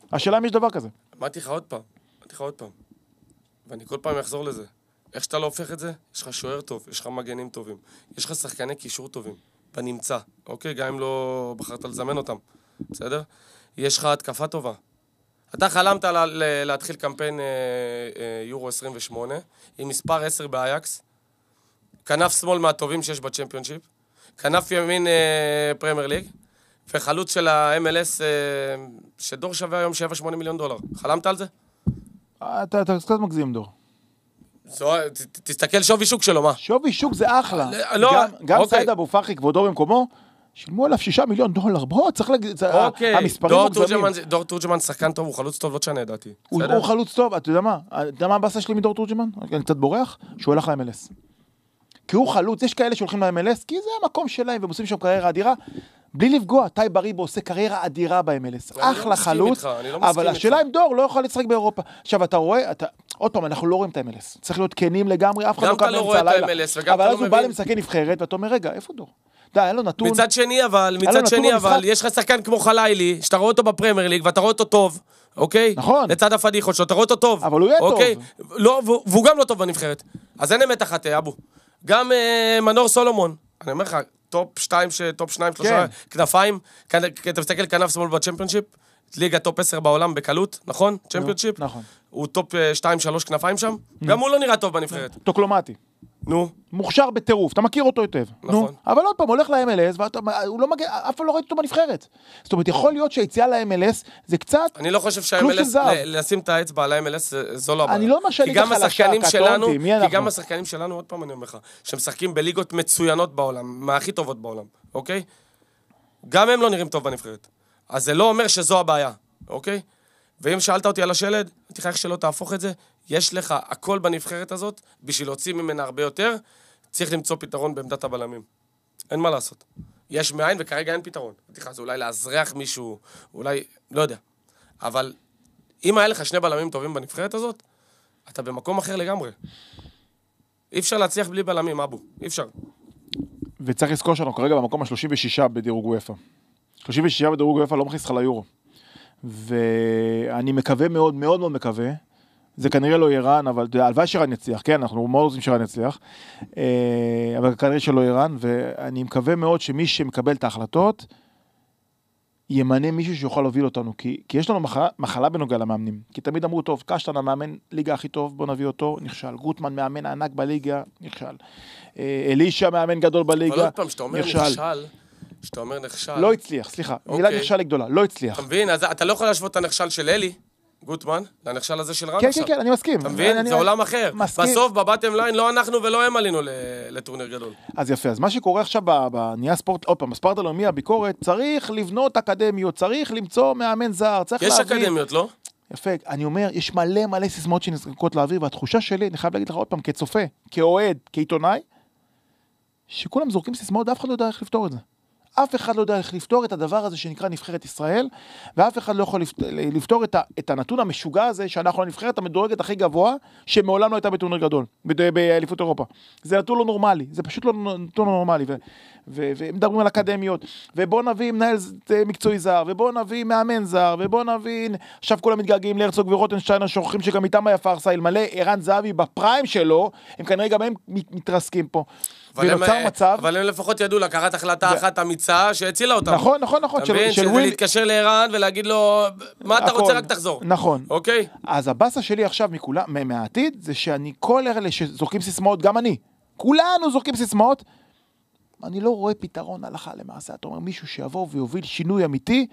השאלה אם יש דבר כזה. אמרתי לך עוד פעם. ואני כל פעם אחזור לזה. איך שאתה לא הופך את זה, יש לך שוער טוב, יש לך מגנים טובים, יש לך שחקני קישור טובים, בנמצא, אוקיי? גם אם לא בחרת לזמן אותם, בסדר? יש לך התקפה טובה. אתה חלמת להתחיל קמפיין יורו 28, עם מספר 10 באייקס, כנף שמאל מהטובים שיש בצ'מפיונשיפ, כנף ימין פרמייר ליג, וחלוץ של ה-MLS, שדור שווה היום $7-8 מיליון. חלמת על זה? אתה קצת מגזים, דור. תסתכל שווי שוק שלו, מה? שווי שוק זה אחלה. לא, גם סייד אבו פרחי כבודו במקומו, שילמו עליו $6 מיליון. בוא, צריך להגיד, המספרים מוגזמים. דור תורג'מן שחקן טוב, הוא חלוץ טוב, לא תשנה, ידעתי. הוא חלוץ טוב, אתה יודע מה? אתה יודע מה הבאסה שלי מדור תורג'מן? אני קצת בורח, שהוא הלך ל-MLS. כי הוא חלוץ, יש כאלה שהולכים ל-MLS, כי זה המקום שלהם, והם עושים שם קריירה אדירה. בלי לפגוע, טי בריבו עושה קריירה אדירה ב-MLS. אחלה חלוץ, אבל השאלה אם דור לא יכול לשחק באירופה. עכשיו, אתה רואה, עוד פעם, אנחנו לא רואים את ה-MLS. צריך להיות כנים לגמרי, אף אחד לא קם באמצע הלילה. אבל אז הוא בא למשחקי נבחרת, ואתה אומר, רגע, איפה דור? די, אין לו נתון. מצד שני, אבל, יש לך שחקן כמו חלילי, שאתה רואה אותו בפרמייר ליג, ואתה רואה אותו טוב, אוקיי? נכון. לצד הפדיחות שלו, אתה רואה אותו טוב. אבל הוא יהיה טוב. לא, והוא גם לא טוב בנבחרת. אז אין אמת אחת, אבו. גם מנור סולומון, אני אומר לך, טופ 2, 3 כנפיים, אתה מסתכל כנף שמאל בצ'מפיונשיפ, ליגה טופ 10 בעולם בקלות, נכון? צ'מפיונשיפ? נכון. הוא טופ 2-3 כנפיים שם, גם הוא לא נראה טוב בנבחרת. טוקלומטי. נו. מוכשר בטירוף, אתה מכיר אותו היטב. נכון. אבל עוד פעם, הולך ל-MLS, והוא לא מגיע, אף פעם לא ראיתי אותו בנבחרת. זאת אומרת, יכול להיות שהיציאה ל-MLS זה קצת אני לא חושב שה-MLS, לשים את האצבע על ה-MLS, זו לא הבעיה. אני לא משנה לך חלשה, קטונתי, מי אנחנו? כי גם השחקנים שלנו, עוד פעם אני אומר לך, שמשחקים בליגות מצוינות בעולם, מהכי טובות בעולם, אוקיי? גם הם לא נראים טוב בנבחרת. אז זה לא אומר שזו הבעיה, אוקיי? ואם שאלת אותי על השלד, תראה איך שלא תהפוך את זה, יש לך הכל בנבחרת הזאת, בשביל להוציא ממנה הרבה יותר, צריך למצוא פתרון בעמדת הבלמים. אין מה לעשות. יש מאין וכרגע אין פתרון. זה אולי להזרח מישהו, אולי, לא יודע. אבל אם היה לך 2 בלמים טובים בנבחרת הזאת, אתה במקום אחר לגמרי. אי אפשר להצליח בלי בלמים, אבו. אי אפשר. וצריך לזכור שאנחנו כרגע במקום ה-36 בדירוג UEFA. 36 בדירוג UEFA לא מכניס לך ליורו. ואני מקווה מאוד, מאוד מאוד מקווה, זה כנראה לא איראן, אבל הלוואי שאיראן יצליח, כן, אנחנו מאוד רוצים שאיראן יצליח, אבל כנראה שלא איראן, ואני מקווה מאוד שמי שמקבל את ההחלטות, ימנה מישהו שיוכל להוביל אותנו, כי יש לנו מחלה בנוגע למאמנים, כי תמיד אמרו, טוב, קשטן המאמן ליגה הכי טוב, בוא נביא אותו, נכשל, גוטמן מאמן הענק בליגה, נכשל, אלישה מאמן גדול בליגה, אבל עוד פעם, שאתה אומר נכשל, לא הצליח, סליחה, מילה נכשל היא גדולה, לא הצליח. אתה מבין, אז אתה לא יכול להשוות את הנכשל של אלי, גוטמן, לנכשל הזה של רן עכשיו. כן, אני מסכים. אתה מבין? זה עולם אחר. בסוף, בבטם ליין, לא אנחנו ולא הם עלינו לטורניר גדול. אז יפה, אז מה שקורה עכשיו בנהיה ספורט, עוד פעם, בספורט הלאומי, הביקורת, צריך לבנות אקדמיות, צריך למצוא מאמן זר, צריך להביא. יש אקדמיות, לא? יפה, אני אומר, יש מלא סיסמאות שנזרקות להעביר, והתחושה שלי, אני חייב להגיד לך עוד פעם, כצופה, כאוהד, כעיתונאי, שכולם זורקים סיסמאות, ואף אחד לא יודע איך לפתור את זה. אף אחד לא יודע איך לפתור את הדבר הזה שנקרא נבחרת ישראל, ואף אחד לא יכול לפתור את הנתון המשוגע הזה, שאנחנו הנבחרת המדורגת הכי גבוה, שמעולם לא הייתה בטורניר גדול, באליפות אירופה. זה נתון לא נורמלי, זה פשוט לא נתון לא נורמלי, ומדברים על אקדמיות, ובוא נביא מנהל מקצועי זר, ובוא נביא מאמן זר, ובוא נביא, עכשיו כולם מתגעגעים להרצוג ורוטנשטיין, השוכחים שגם איתם היה פרסה, אלמלא ערן זהבי בפריים שלו, הם כנראה גם הם מתרסקים פה. אבל הם לפחות ידעו לקחת החלטה אחת אמיצה שהצילה אותם. נכון. של להתקשר לערן ולהגיד לו, מה אתה רוצה, רק תחזור. נכון. אוקיי? אז הבאסה שלי עכשיו מהעתיד, זה שאני כל אלה שזורקים סיסמאות, גם אני, כולנו זורקים סיסמאות, אני לא רואה פתרון הלכה למעשה. אתה אומר, מישהו שיבוא ויוביל שינוי אמיתי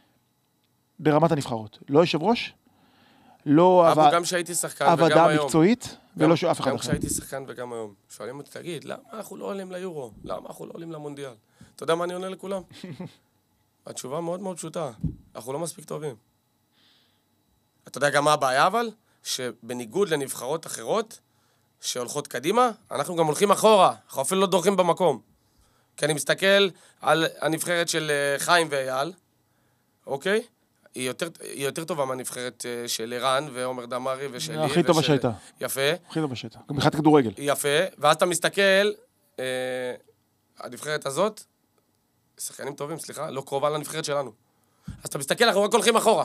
ברמת הנבחרות. לא יושב ראש, לא גם שהייתי שחקן וגם היום. עבודה מקצועית, ולא שאף אחד אחר. גם כשהייתי שחקן וגם היום. שואלים אותי, תגיד, למה אנחנו לא עולים ליורו? למה אנחנו לא עולים למונדיאל? אתה יודע מה אני עונה לכולם? התשובה מאוד מאוד פשוטה. אנחנו לא מספיק טובים. אתה יודע גם מה הבעיה אבל? שבניגוד לנבחרות אחרות שהולכות קדימה, אנחנו גם הולכים אחורה. אנחנו אפילו לא דורכים במקום. כי אני מסתכל על הנבחרת של חיים ואייל, אוקיי? היא יותר טובה מהנבחרת של ערן ועומר דמרי ושלי. הכי טובה שהייתה. יפה. הכי טובה שהייתה. גם מבחינת כדורגל. יפה. ואז אתה מסתכל, הנבחרת הזאת, שחקנים טובים, סליחה, לא קרובה לנבחרת שלנו. אז אתה מסתכל, אנחנו רק הולכים אחורה.